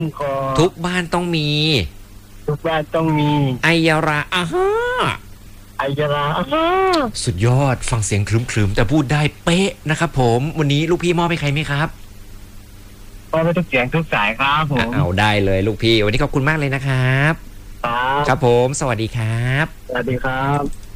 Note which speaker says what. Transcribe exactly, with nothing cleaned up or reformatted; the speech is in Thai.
Speaker 1: คอ
Speaker 2: ทุกบ้านต้องมี
Speaker 1: ทุกบ้านต้องมี
Speaker 2: ไอยาราอาฮา
Speaker 1: ไอยาลาอ้า
Speaker 2: สุดยอดฟังเสียงครึมๆแต่พูดได้เป๊ะนะครับผมวันนี้ลูกพี่มอบให้ใครไหมครับ
Speaker 1: ก็ไม่ต้องเสียงทุกสายครับผม
Speaker 2: เอาได้เลยลูกพี่วันนี้ขอบคุณมากเลยนะครับ
Speaker 1: ครับ
Speaker 2: ครับผมสวัสดีครับ
Speaker 1: สวัสดีครับ